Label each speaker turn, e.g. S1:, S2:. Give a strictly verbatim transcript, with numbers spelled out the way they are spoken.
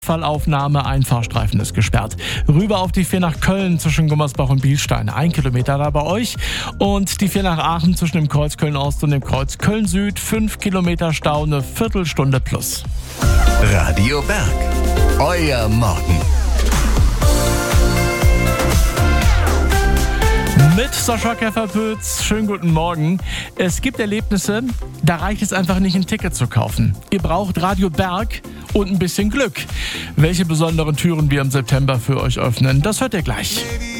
S1: Fallaufnahme, ein Fahrstreifen ist gesperrt. Rüber auf die vier nach Köln zwischen Gummersbach und Bielstein, ein Kilometer da bei euch. Und die vier nach Aachen zwischen dem Kreuz Köln-Ost und dem Kreuz Köln-Süd, fünf Kilometer Stau, eine Viertelstunde plus.
S2: Radio Berg, euer Morgen.
S1: Mit Sascha Käferpütz, schönen guten Morgen. Es gibt Erlebnisse, da reicht es einfach nicht, ein Ticket zu kaufen. Ihr braucht Radio Berg und ein bisschen Glück. Welche besonderen Türen wir im September für euch öffnen, das hört ihr gleich.